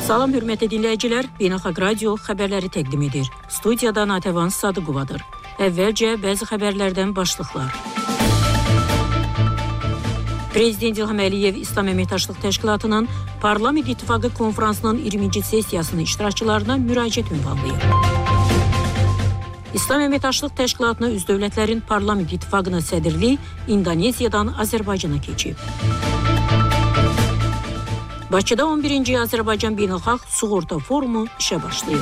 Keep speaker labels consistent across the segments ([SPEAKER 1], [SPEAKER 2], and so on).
[SPEAKER 1] Salam hörmətli dinləyicilər, Beynəlxalq Radio xəbərləri təqdim edir. Studiyada Natəvan Sadıqovadır. Əvvəlcə bəzi xəbərlərdən başlıqlar. Prezident İlham Əliyev İslam Əməkdaşlıq Təşkilatının Parlament İttifaqı konfransının 20-ci sessiyasının iştirakçılarına müraciət ünvanlayıb. İslam Əməkdaşlıq Təşkilatına üzv dövlətlərin Parlament İttifaqına sədrlik İndoneziyadan Azərbaycana keçib. Bakıda 11-ci Azərbaycan Beynəlxalq Sığorta Forumu işə başlayıb.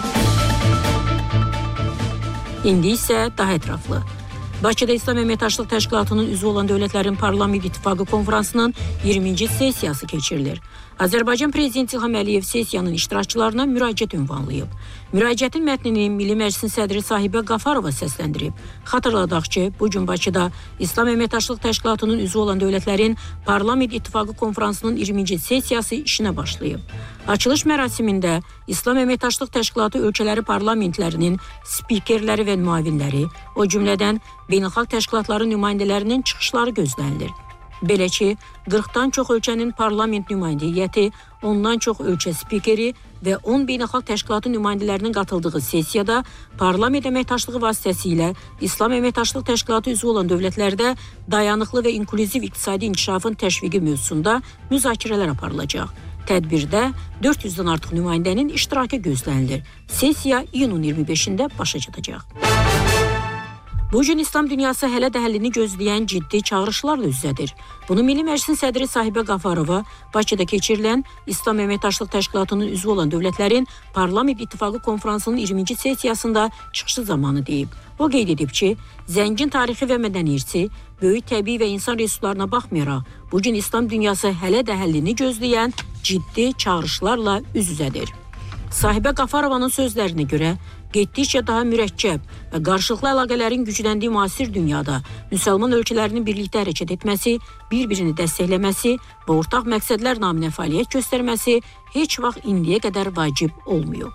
[SPEAKER 1] İndi isə daha ətraflı. Bakıda İslam Əməkdaşlıq Təşkilatının üzvü olan dövlətlərin Parlament İttifaqı konfransının 20-ci sessiyası keçirilir. Azərbaycan Prezidenti İlham Əliyev sessiyanın iştirakçılarına müraciət ünvanlayıb. Müraciətin mətnini Milli Məclisin sədri Sahibə Qafarova səsləndirib. Xatırladaq ki, bugün Bakıda İslam Əməkdaşlıq Təşkilatının üzvü olan dövlətlərin Parlament İttifaqı konfransının 20-ci sessiyası işinə başlayıb. Açılış mərasimində İslam Əməkdaşlıq Təşkilatı ölkələri parlamentlərinin spikerləri və müavinləri, o cümlədən beynəlxalq təşkilatların nümayəndələrinin çıxışları gözlənilir. Belə ki, 40-dan çox ölkənin parlament nümayəndə heyəti, ondan çox ölkə spikeri və 10 beynəlxalq təşkilatı nümayəndələrinin qatıldığı sessiyada parlament əməkdaşlığı vasitəsilə İslam Əməkdaşlıq Təşkilatı üzvü olan dövlətlərdə dayanıqlı və inklüziv iqtisadi inkişafın təşviqi mövzusunda müzakirələr aparılacaq. Tədbirdə 400-dən artıq nümayəndənin iştirakı gözlənilir. Sessiya iyunun 25-də başa çatacaq. Bugün İslam dünyası hələ də həllini gözləyən ciddi çağırışlarla üz-üzədir. Bunu Milli Məclisin sədri Sahibə Qafarova Bakıda keçirilən İslam Əməkdaşlıq Təşkilatının üzvü olan dövlətlərin Parlament İttifaqı konfransının 20-ci sessiyasında çıxışı zamanı deyib. O qeyd edib ki, zəngin tarixi və mədəni irsi, böyük təbii və insan resurslarına baxmayaraq, bugün İslam dünyası hələ də həllini gözləyən ciddi çağırışlarla üz-üzədir. Sahibə Qafarovanın sözlərinə görə, getdikcə daha mürəkkəb və qarşılıqlı əlaqələrin gücləndiyi müasir dünyada müsəlman ölkələrinin birlikdə hərəkət etməsi, bir-birini dəstəkləməsi və ortaq məqsədlər naminə fəaliyyət göstərməsi heç vaxt indiyə qədər vacib olmuyor.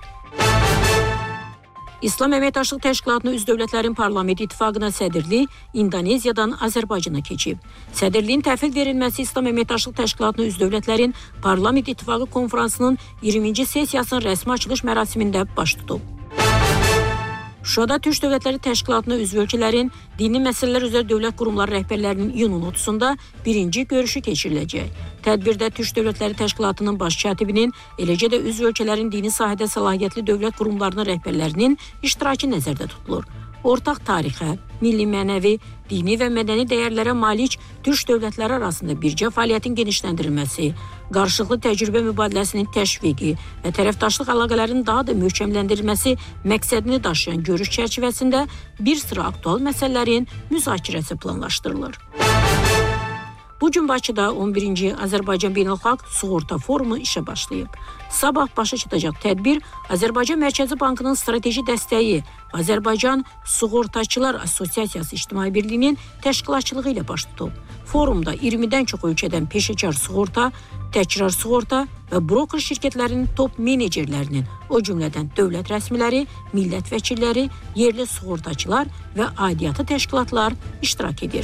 [SPEAKER 1] İslam Əməkdaşlıq Təşkilatına üzv dövlətlərin Parlament İttifaqına sədrlik İndoneziyadan Azərbaycana keçib. Sədrliyin təhvil verilməsi İslam Əməkdaşlıq Təşkilatına üzv dövlətlərin Parlament İttifaqı konfransının 20-ci sessiyasının rəsmi açılış mərasimində baş tutub. Şuşada Türk Dövlətləri Təşkilatına üzv ölkələrin dini məsələlər üzrə dövlət qurumları rəhbərlərinin iyunun 30-da birinci görüşü keçiriləcək. Tədbirdə Türk Dövlətləri Təşkilatının baş katibinin, eləcə də üzv ölkələrin dini sahədə səlahiyyətli dövlət qurumlarının rəhbərlərinin iştirakı nəzərdə tutulur. Ortaq tarixə, milli mənəvi, dini və mədəni dəyərlərə malik Türk dövlətləri arasında birgə fəaliyyətin genişləndirilməsi, qarşılıqlı təcrübə mübadiləsinin təşviqi və tərəfdaşlıq əlaqələrinin daha da möhkəmləndirilməsi məqsədini daşıyan görüş çərçivəsində bir sıra aktual məsələlərin müzakirəsi planlaşdırılır. Bugün Bakıda 11-ci Azərbaycan Beynəlxalq Sığorta Forumu işə başlayıb. Sabah başa çatacaq tədbir Azərbaycan Mərkəzi Bankının strateji dəstəyi Azərbaycan Sığortaçılar Assosiasiyası İctimai Birliyinin təşkilatçılığı ilə baş tutub. Forumda 20-dən çox ölkədən peşəkar sığorta, təkrar sığorta və broker şirkətlərinin top menecerlərinin, o cümlədən dövlət rəsmiləri, millət vəkilləri, yerli sığortaçılar və aidiyyatı təşkilatlar iştirak edir.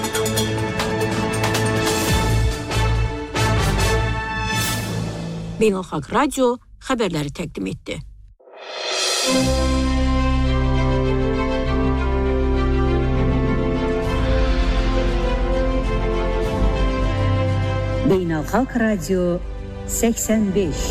[SPEAKER 1] Beynəlxalq Radio xəbərləri təqdim etdi.
[SPEAKER 2] Beynəlxalq Radio 85.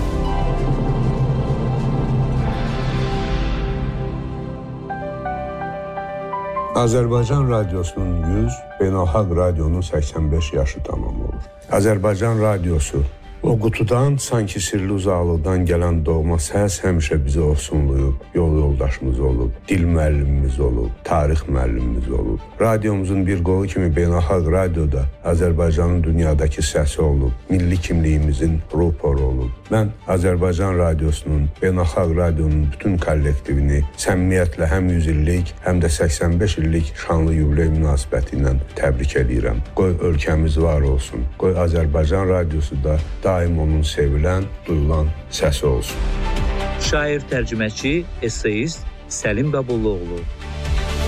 [SPEAKER 3] Azərbaycan Radyosu'nun 100, Beynəlxalq Radyo'nun 85 yaşı tamam olur. Azərbaycan Radyosu o qutudan sanki sirli uzaqlıqdan gələn doğma səs həmişə bizi ovsunlayıb, yol yoldaşımız olub, dil müəllimimiz olub, tarix müəllimimiz olub. Radyomuzun bir qolu kimi Beynəlxalq Radyoda Azərbaycanın dünyadakı səsi olub, milli kimliyimizin ruporu olub. Mən Azərbaycan Radyosu'nun, Beynəlxalq Radyo'nun bütün kollektivini səmimiyyətlə həm 100 illik, həm də 85 illik şanlı yubiley münasibəti ilə təbrik edirəm. Qoy ölkəmiz var olsun, qoy Azərbaycan Radyosu da daim onun sevilən, duyulan səsi olsun.
[SPEAKER 4] Şair, tərcüməçi, essayist Səlim Babulluoğlu.